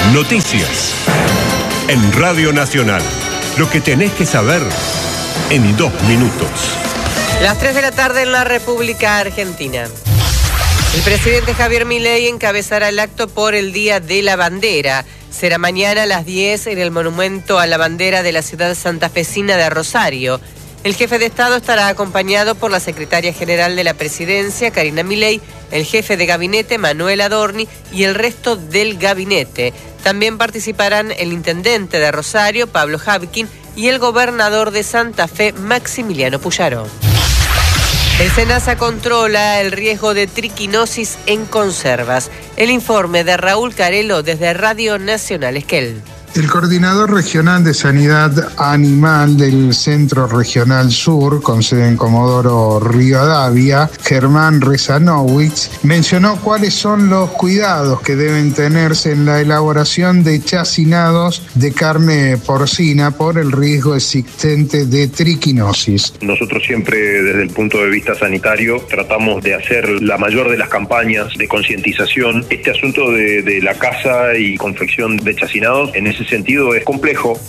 Noticias. En Radio Nacional. Lo que tenés que saber en 2 minutos. Las 3 de la tarde en la República Argentina. El presidente Javier Milei encabezará el acto por el Día de la Bandera. Será mañana a las 10 en el Monumento a la Bandera de la ciudad santafesina de Rosario. El jefe de Estado estará acompañado por la secretaria general de la Presidencia, Karina Milei, el jefe de gabinete, Manuel Adorni, y el resto del gabinete. También participarán el intendente de Rosario, Pablo Habkin, y el gobernador de Santa Fe, Maximiliano Puyaro. El SENASA controla el riesgo de triquinosis en conservas. El informe de Raúl Carelo desde Radio Nacional Esquel. El coordinador regional de sanidad animal del Centro Regional Sur, con sede en Comodoro Rivadavia, Germán Rezanowicz, mencionó cuáles son los cuidados que deben tenerse en la elaboración de chacinados de carne porcina por el riesgo existente de triquinosis. Nosotros siempre, desde el punto de vista sanitario, tratamos de hacer la mayor de las campañas de concientización. Este asunto de la caza y confección de chacinados, en ese sentido es complejo.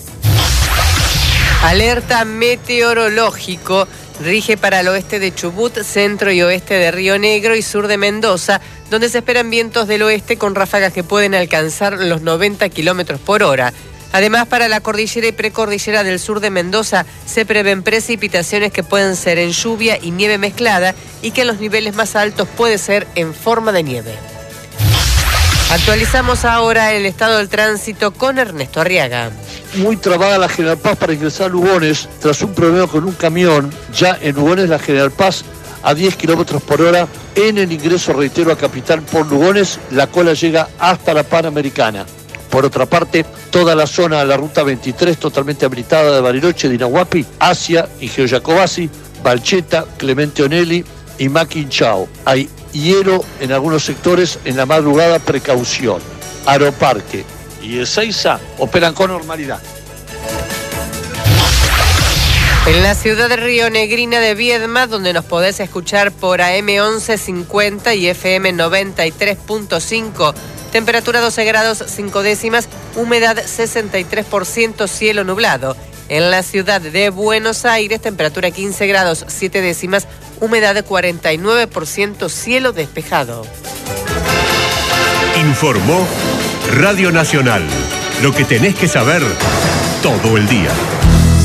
Alerta meteorológico rige para el oeste de Chubut, centro y oeste de Río Negro y sur de Mendoza, donde se esperan vientos del oeste con ráfagas que pueden alcanzar los 90 kilómetros por hora. Además, para la cordillera y precordillera del sur de Mendoza se prevén precipitaciones que pueden ser en lluvia y nieve mezclada y que en los niveles más altos puede ser en forma de nieve. Actualizamos ahora el estado del tránsito con Ernesto Arriaga. Muy trabada la General Paz para ingresar a Lugones tras un problema con un camión. Ya en Lugones la General Paz a 10 kilómetros por hora. En el ingreso, reitero, a Capital por Lugones, la cola llega hasta la Panamericana. Por otra parte, toda la zona de la Ruta 23 totalmente habilitada de Bariloche, Dinahuapi, Asia, Igeo Jacobasi, Balcheta, Clemente Onelli y Maquinchao. Hay hielo en algunos sectores en la madrugada, precaución. Aeroparque y Ezeiza operan con normalidad. En la ciudad de Rionegrina de Viedma, donde nos podés escuchar por AM 1150 y FM 93.5, temperatura 12 grados 5 décimas, humedad 63%, cielo nublado. En la ciudad de Buenos Aires, temperatura 15 grados 7 décimas, humedad de 49%, cielo despejado. Informó Radio Nacional. Lo que tenés que saber todo el día.